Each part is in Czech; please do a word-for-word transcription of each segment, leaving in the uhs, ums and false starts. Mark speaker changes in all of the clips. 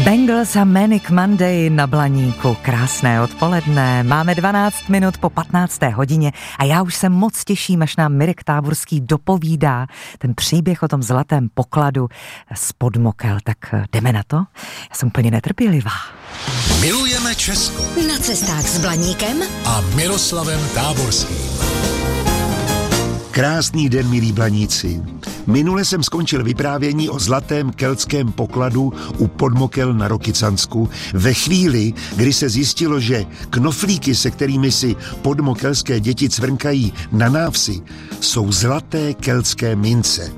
Speaker 1: Bangles a Manic Monday na Blaníku. Krásné odpoledne. Máme dvanáct minut po patnácté hodině a já už se moc těším, až nám Mirek Táborský dopovídá ten příběh o tom zlatém pokladu z Podmokel. Tak jdeme na to? Já jsem úplně netrpělivá.
Speaker 2: Milujeme Česko.
Speaker 3: Na cestách s Blaníkem
Speaker 2: a Miroslavem Táborským.
Speaker 4: Krásný den, milí Blaníci. Minule jsem skončil vyprávění o zlatém keltském pokladu u Podmokel na Rokycansku ve chvíli, kdy se zjistilo, že knoflíky, se kterými si podmokelské děti cvrnkají na návsi, jsou zlaté keltské mince.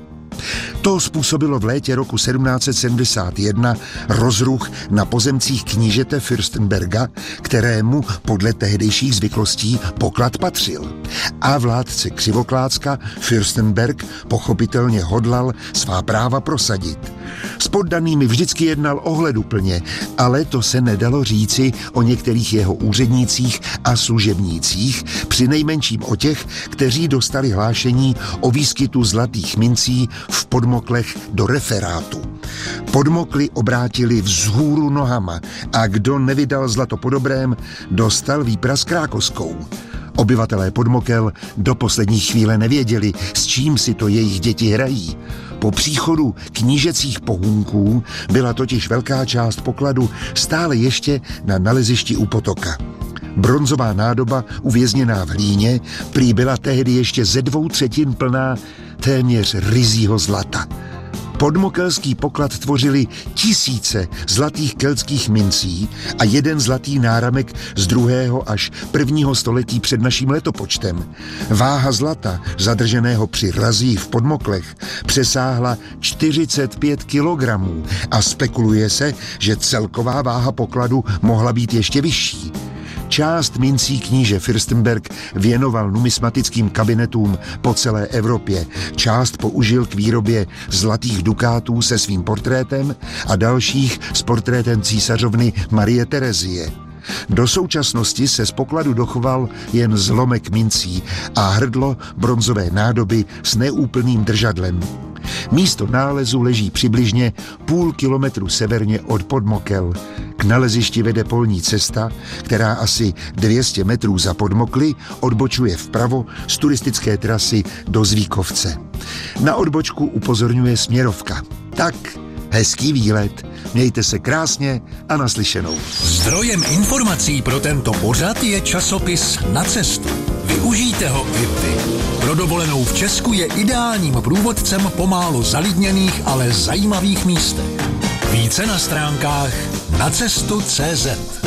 Speaker 4: To způsobilo v létě roku sedmnáct set sedmdesát jedna rozruch na pozemcích knížete Fürstenberga, kterému podle tehdejších zvyklostí poklad patřil. A vládce Křivoklácka Fürstenberg pochopitelně hodlal svá práva prosadit. S poddanými vždycky jednal ohleduplně, ale to se nedalo říci o některých jeho úřednících a služebnících, přinejmenším o těch, kteří dostali hlášení o výskytu zlatých mincí v Podmoklech do referátu. Podmokly obrátili vzhůru nohama a kdo nevydal zlato po dobrém, dostal výpras krákoskou. Obyvatelé Podmokel do poslední chvíle nevěděli, s čím si to jejich děti hrají. Po příchodu knížecích pohůnků byla totiž velká část pokladu stále ještě na nalezišti u potoka. Bronzová nádoba uvězněná v hlíně prý byla tehdy ještě ze dvou třetin plná téměř ryzího zlata. Podmokelský poklad tvořili tisíce zlatých keltských mincí a jeden zlatý náramek z druhého až prvního století před naším letopočtem. Váha zlata, zadrženého při razí v Podmoklech, přesáhla čtyřicet pět kilogramů a spekuluje se, že celková váha pokladu mohla být ještě vyšší. Část mincí kníže Fürstenberg věnoval numismatickým kabinetům po celé Evropě, část použil k výrobě zlatých dukátů se svým portrétem a dalších s portrétem císařovny Marie Terezie. Do současnosti se z pokladu dochoval jen zlomek mincí a hrdlo bronzové nádoby s neúplným držadlem. Místo nálezu leží přibližně půl kilometru severně od Podmokel. K nalezišti vede polní cesta, která asi dvě stě metrů za Podmokly odbočuje vpravo z turistické trasy do Zvíkovce. Na odbočku upozorňuje směrovka. Tak, hezký výlet, mějte se krásně a naslyšenou.
Speaker 2: Zdrojem informací pro tento pořad je časopis Na cestu. Využijte ho i vy. Pro dovolenou v Česku je ideálním průvodcem po málo zalidněných, ale zajímavých místech. Více na stránkách nacestu tečka cé zet.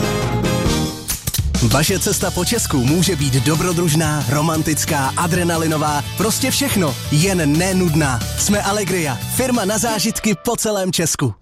Speaker 5: Vaše cesta po Česku může být dobrodružná, romantická, adrenalinová, prostě všechno, jen nenudná. Jsme Allegria, firma na zážitky po celém Česku.